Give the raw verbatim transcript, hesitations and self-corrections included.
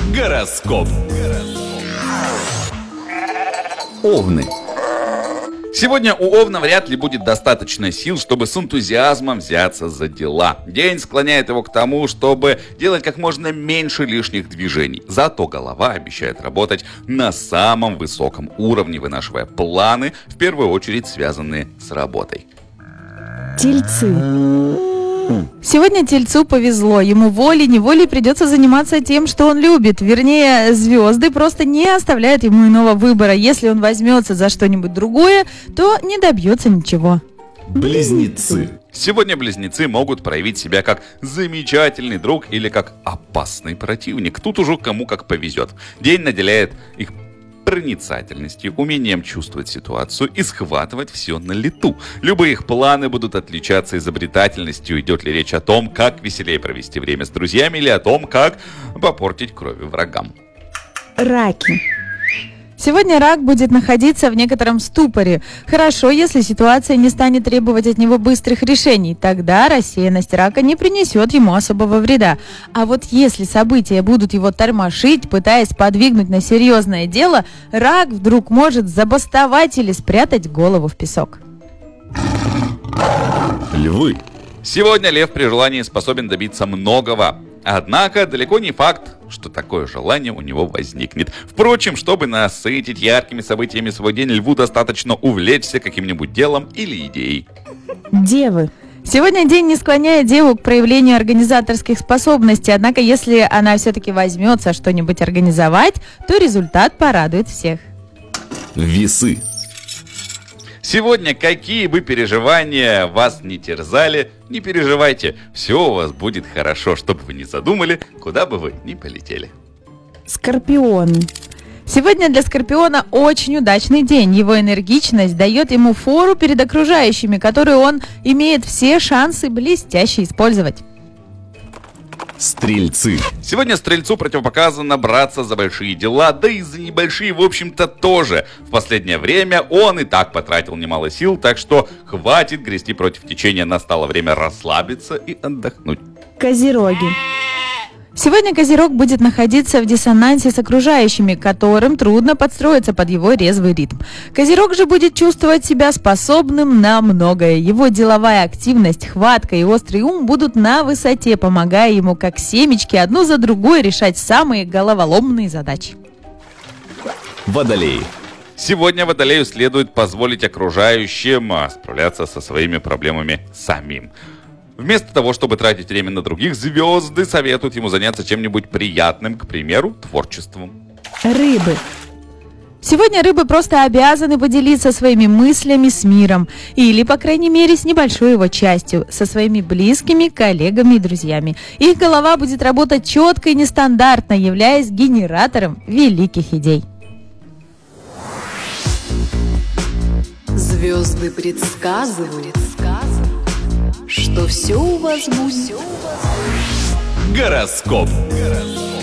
Гороскоп. Овны. Сегодня у Овна вряд ли будет достаточно сил, чтобы с энтузиазмом взяться за дела. День склоняет его к тому, чтобы делать как можно меньше лишних движений. Зато голова обещает работать на самом высоком уровне, вынашивая планы, в первую очередь связанные с работой. Тельцы. Сегодня Тельцу повезло. Ему волей-неволей придется заниматься тем, что он любит. Вернее, звезды просто не оставляют ему иного выбора. Если он возьмется за что-нибудь другое, то не добьется ничего. Близнецы. Сегодня близнецы могут проявить себя как замечательный друг или как опасный противник. Тут уже кому как повезет. День наделяет их проницательностью, умением чувствовать ситуацию и схватывать все на лету. Любые их планы будут отличаться изобретательностью. Идет ли речь о том, как веселее провести время с друзьями, или о том, как попортить крови врагам. Раки. Сегодня рак будет находиться в некотором ступоре. Хорошо, если ситуация не станет требовать от него быстрых решений. Тогда рассеянность рака не принесет ему особого вреда. А вот если события будут его тормошить, пытаясь подвигнуть на серьезное дело, рак вдруг может забастовать или спрятать голову в песок. Львы. Сегодня лев при желании способен добиться многого. Однако далеко не факт, что такое желание у него возникнет. Впрочем, чтобы насытить яркими событиями свой день, льву достаточно увлечься каким-нибудь делом или идеей. Девы. Сегодня день не склоняет деву к проявлению организаторских способностей, однако если она все-таки возьмется что-нибудь организовать, то результат порадует всех. Весы. Сегодня, какие бы переживания вас не терзали, не переживайте, все у вас будет хорошо, что бы вы ни задумали, куда бы вы ни полетели. Скорпион. Сегодня для Скорпиона очень удачный день. Его энергичность дает ему фору перед окружающими, которую он имеет все шансы блестяще использовать. Стрельцы. Сегодня Стрельцу противопоказано браться за большие дела, да и за небольшие, в общем-то, тоже. В последнее время он и так потратил немало сил, так что хватит грести против течения, настало время расслабиться и отдохнуть. Козероги. Сегодня Козерог будет находиться в диссонансе с окружающими, которым трудно подстроиться под его резвый ритм. Козерог же будет чувствовать себя способным на многое. Его деловая активность, хватка и острый ум будут на высоте, помогая ему как семечки одну за другой решать самые головоломные задачи. Водолеи. Сегодня Водолею следует позволить окружающим справляться со своими проблемами самим. Вместо того, чтобы тратить время на других, звезды советуют ему заняться чем-нибудь приятным, к примеру, творчеством. Рыбы. Сегодня рыбы просто обязаны поделиться своими мыслями с миром, или, по крайней мере, с небольшой его частью, со своими близкими, коллегами и друзьями. Их голова будет работать четко и нестандартно, являясь генератором великих идей. Звезды предсказывают, что все у вас будет. Гороскоп.